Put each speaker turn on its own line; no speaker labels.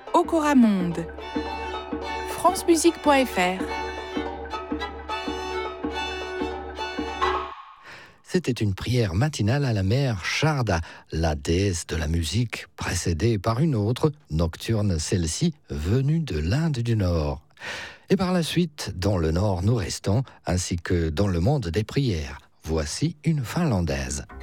Okoramonde. francemusique.fr.
C'était une prière matinale à la mère Sharda, la déesse de la musique, précédée par une autre, nocturne celle-ci, venue de l'Inde du Nord. Et par la suite, dans le Nord nous restons, ainsi que dans le monde des prières. Voici une finlandaise.